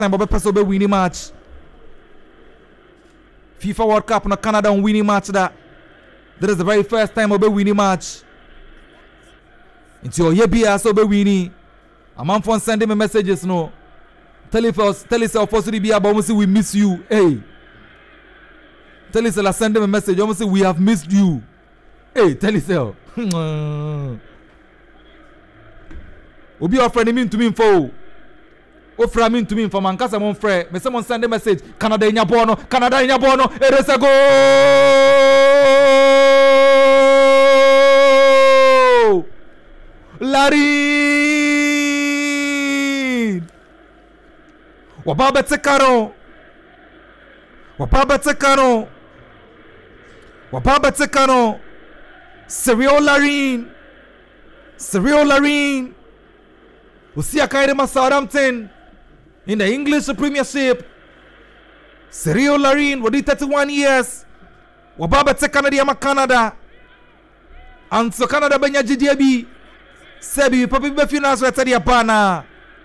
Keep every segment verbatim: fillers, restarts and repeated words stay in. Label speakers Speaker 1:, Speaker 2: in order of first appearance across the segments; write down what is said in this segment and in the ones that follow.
Speaker 1: time Bobe Peso be winning match. FIFA World Cup no Canada on winning match that. That is the very first time Bobe winning match. Until Yebia so be winning. A man for sending me messages no. Tell us, tell us, of course, we miss you. Hey, tell us, I send them a message. Almost say we have missed you. Hey, tell us, Obi your friend mean to me for. O friend mean to me for man. Cause I'm on friend. Me someone send a message. Canada in Yabono. Canada in Yabono. It is a goal. Larry. Wababa Tekano Wababa Tekano Wababa Tekano Cyril Larine Cyril Larine Usia Kaidema Southampton in the English Premiership. Cyril Larine will do thirty-one years. Wababa Tekano Diama Canada. And so Canada Benya G D B Sebi Papi Befinas Retadia Bana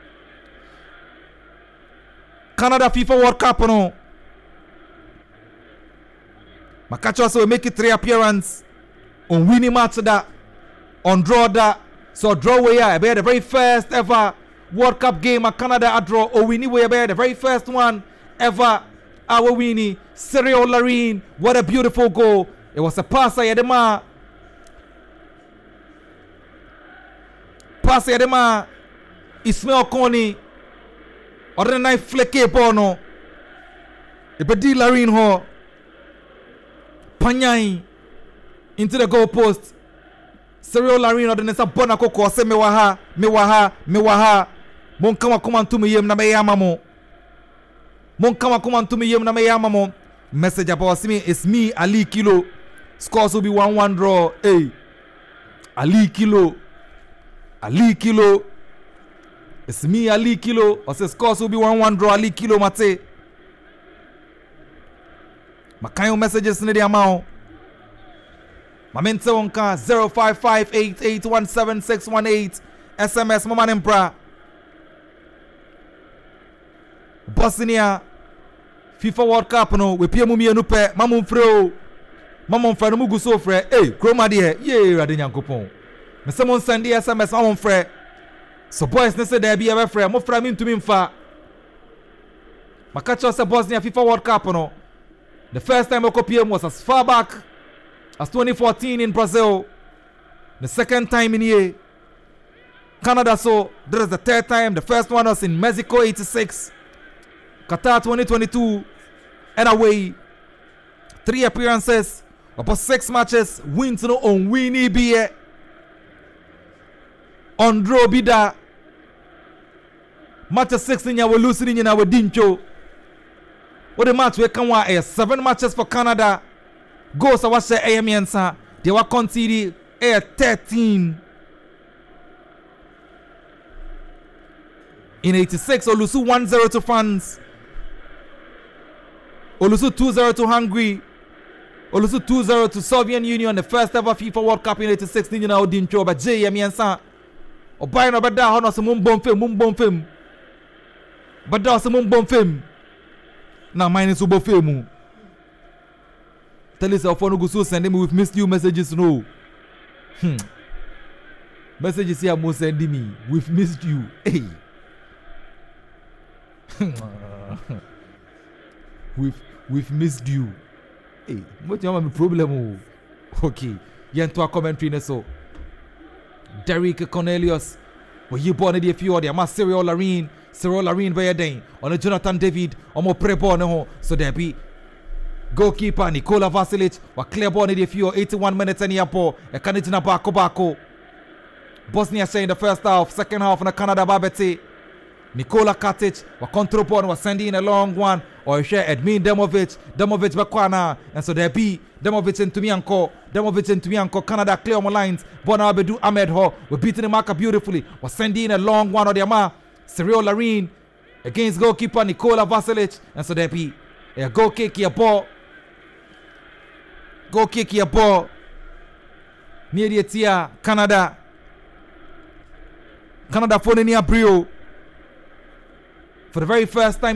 Speaker 1: Canada FIFA World Cup no. Makacho also will make it three appearance on winning match that on draw that. So draw way I be the very first ever World Cup game at Canada a draw or winning way be the very first one ever our winning Cyril Larine. What a beautiful goal. It was a pass at the ma. Pass at the ma. Ismail Kone. Other knife fleke bono. Ibedi Larine ho. Panyai into the goal post. Cyril Larine other nesa bona koko se mewaha, mewaha, mewaha. Mon kama kuma ntumi yem na meyama mo. Mon kama kuma ntumi yem na meyama mo. Message about me it's me Ali Kilo. Scores will be one one draw. Hey. Ali Kilo. Ali Kilo. It's me, Ali Kilo. Or say scores will be one one draw. Ali Kilo, mate. Makayo messages in the amount. Mamenta onka zero five five eight eight one seven six one eight. S M S Mama Nempra. Bosnia FIFA World Cup no. We pia mumi enupe. Mamum freo. Mamum freo no mugu so freo. Hey, chroma de. Ye rade nyankopon. Me someone send the S M S mamum freo. So boys, ne say there be a friend. Mo friend me to me mfa. Makacho say Bosnia FIFA World Cup no. The first time I copy was as far back as twenty fourteen in Brazil. The second time in here, Canada. So this is the third time. The first one was in Mexico eighty-six, Qatar twenty twenty-two, and away. Three appearances, about six matches. Wins no on winning be on draw bida. Match sixteen ya we losing in our dincho. What the match we can want is seven matches for Canada. Goals I watch the A M N they were conceded a thirteen. In eighty-six, Olusu one zero to France. Olusu two zero to Hungary. Olusu two zero to Soviet Union. The first ever FIFA World Cup in eighty-six. You know, didn't show, but J M N O buy no bada hono se mum bom film, mum bom film. Bada se mum bom film. Na mine is ubo film. Tell us if you go send me with missed you messages no. Hmm. Messages here mo sending me with missed you. Hey. with with missed you. Hey, what you have a problem? Okay. Yen to a commentary ne so. Derek Cornelius. When you born in the few the ama Cyril Larine, Cyril Larine by den on a Jonathan David or more pre-born ho. So there be goalkeeper Nikola Vasilic or clear born in the few eighty-one minutes and yapo a Canadian Bako Bako. Bosnia saying the first half, second half on the Canada Babete. Nikola Katic or control born was sending a long one or share Edmin Demovic, Demovic Bakwana, and so there be Demovic and Tumianko, Demovic and Tumianko, Canada clear on lines, Bona Bedu Ahmed Ho, we're beating the marker beautifully, was sending a long one on the Ama, Cyril Larine against goalkeeper Nikola Vasilic, and so there be a goal kick your ball, goal kick your ball, near the Tia, Canada, Canada phone near Brio. for the very first time